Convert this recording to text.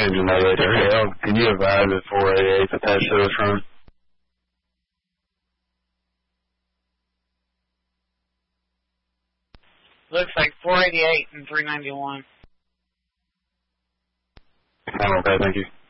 engine light radar. Can you advise if 488 attached to this run? Looks like 488 and 391. Okay, thank you.